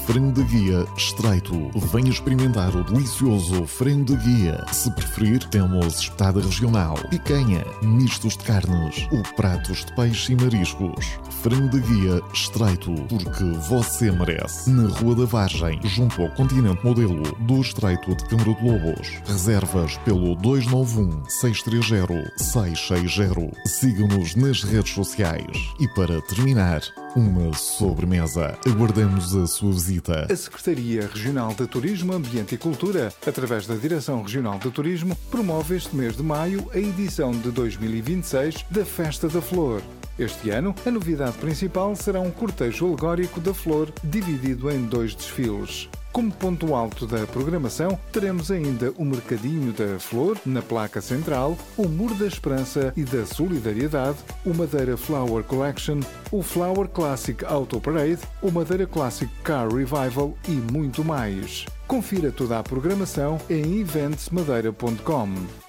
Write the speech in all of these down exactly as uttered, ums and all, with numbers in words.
frango de guia estreito. Venha experimentar o delicioso frango de guia. Se preferir, temos espetada regional, picanha, mistos de carnes ou pratos de peixe e mariscos. Frango de guia estreito, porque você merece. Na Rua da Vargem, junto ao Continente Modelo do Estreito de Câmara de Lobos. Reservas pelo dois nove um, seis três zero, seis seis zero. Siga-nos nas redes sociais. E para terminar, uma sobremesa. Aguardamos a sua visita. A Secretaria Regional de Turismo, Ambiente e Cultura, através da Direção Regional de Turismo, promove este mês de maio a edição de dois mil e vinte e seis da Festa da Flor. Este ano, a novidade principal será um cortejo alegórico da flor, dividido em dois desfiles. Como ponto alto da programação, teremos ainda o Mercadinho da Flor, na placa central, o Muro da Esperança e da Solidariedade, o Madeira Flower Collection, o Flower Classic Auto Parade, o Madeira Classic Car Revival e muito mais. Confira toda a programação em eventos madeira ponto com.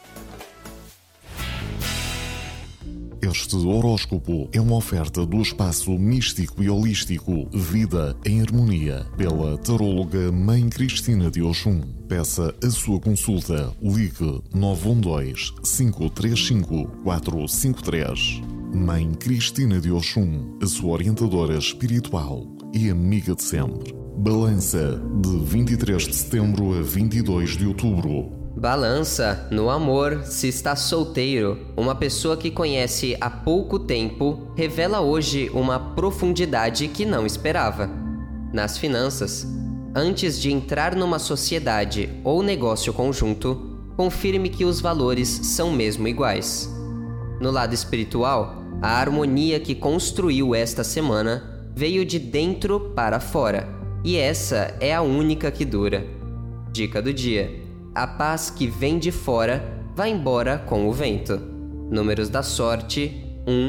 Este horóscopo é uma oferta do espaço místico e holístico Vida em Harmonia, pela taróloga Mãe Cristina de Oxum. Peça a sua consulta. Ligue nove um dois, cinco três cinco, quatro cinco três. Mãe Cristina de Oxum, a sua orientadora espiritual e amiga de sempre. Balança, de vinte e três de setembro a vinte e dois de outubro. Balança, no amor, se está solteiro, uma pessoa que conhece há pouco tempo revela hoje uma profundidade que não esperava. Nas finanças, antes de entrar numa sociedade ou negócio conjunto, confirme que os valores são mesmo iguais. No lado espiritual, a harmonia que construiu esta semana veio de dentro para fora, e essa é a única que dura. Dica do dia: a paz que vem de fora vai embora com o vento. Números da sorte: um,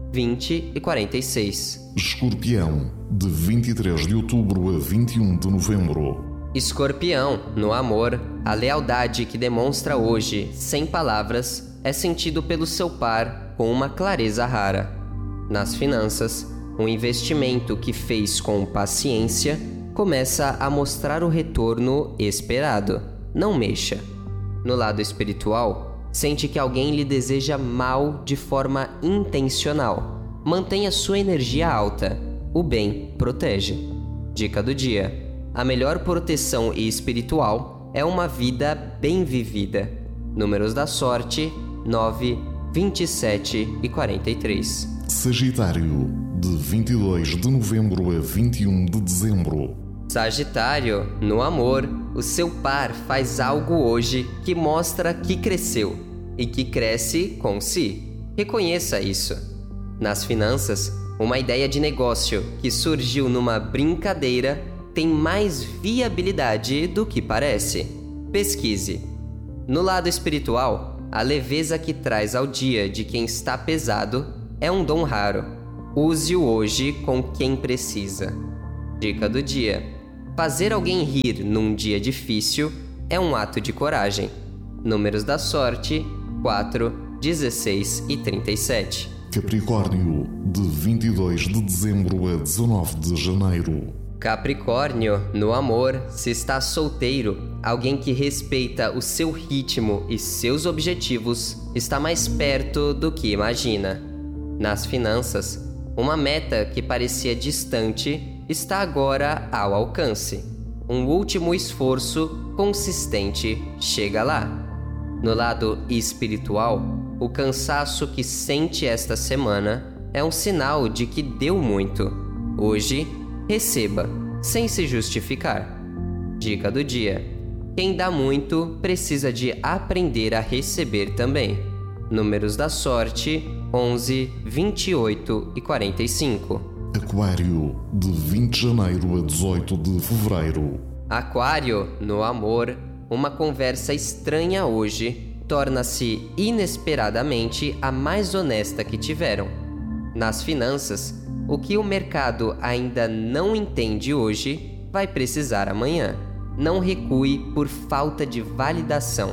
vinte e quarenta e seis. Escorpião, de vinte e três de outubro a vinte e um de novembro. Escorpião, no amor, a lealdade que demonstra hoje, sem palavras, é sentido pelo seu par com uma clareza rara. Nas finanças, um investimento que fez com paciência começa a mostrar o retorno esperado. Não mexa. No lado espiritual, sente que alguém lhe deseja mal de forma intencional. Mantenha sua energia alta. O bem protege. Dica do dia: a melhor proteção espiritual é uma vida bem vivida. Números da sorte: nove, vinte e sete e quarenta e três. Sagitário, de vinte e dois de novembro a vinte e um de dezembro. Sagitário, no amor, o seu par faz algo hoje que mostra que cresceu e que cresce com si. Reconheça isso. Nas finanças, uma ideia de negócio que surgiu numa brincadeira tem mais viabilidade do que parece. Pesquise. No lado espiritual, a leveza que traz ao dia de quem está pesado é um dom raro. Use-o hoje com quem precisa. Dica do dia: fazer alguém rir num dia difícil é um ato de coragem. Números da sorte: quatro, dezesseis e trinta e sete. Capricórnio, de vinte e dois de dezembro a dezenove de janeiro. Capricórnio, no amor, se está solteiro, alguém que respeita o seu ritmo e seus objetivos está mais perto do que imagina. Nas finanças, uma meta que parecia distante está agora ao alcance. Um último esforço consistente chega lá. No lado espiritual, o cansaço que sente esta semana é um sinal de que deu muito. Hoje, receba, sem se justificar. Dica do dia: quem dá muito precisa de aprender a receber também. Números da sorte: onze, vinte e oito e quarenta e cinco. Aquário, de vinte de janeiro a dezoito de fevereiro. Aquário, no amor, uma conversa estranha hoje torna-se inesperadamente a mais honesta que tiveram. Nas finanças, o que o mercado ainda não entende hoje vai precisar amanhã. Não recue por falta de validação.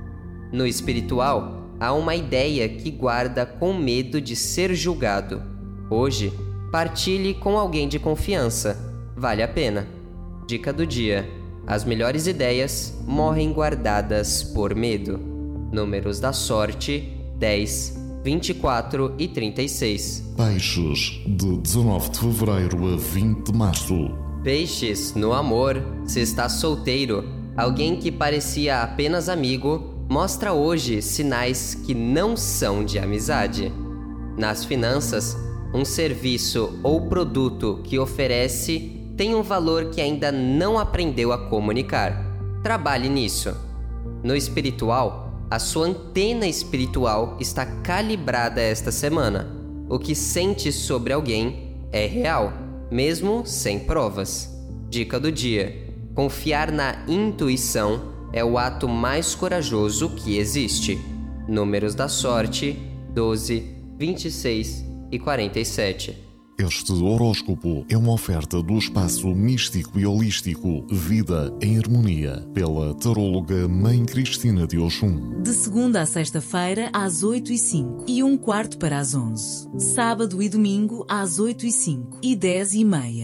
No espiritual, há uma ideia que guarda com medo de ser julgado. Hoje, partilhe com alguém de confiança. Vale a pena. Dica do dia: as melhores ideias morrem guardadas por medo. Números da sorte: dez, vinte e quatro e trinta e seis. Peixes, de dezenove de fevereiro a vinte de março. Peixes, no amor, se está solteiro, alguém que parecia apenas amigo mostra hoje sinais que não são de amizade. Nas finanças, um serviço ou produto que oferece tem um valor que ainda não aprendeu a comunicar. Trabalhe nisso. No espiritual, a sua antena espiritual está calibrada esta semana. O que sente sobre alguém é real, mesmo sem provas. Dica do dia: confiar na intuição é o ato mais corajoso que existe. Números da sorte: doze, vinte e seis e quarenta e sete. Este horóscopo é uma oferta do espaço místico e holístico Vida em Harmonia, pela taróloga Mãe Cristina de Oxum. De segunda a sexta-feira, às oito e cinco e um quarto para as onze. Sábado e domingo, às oito e cinco e dez e meia.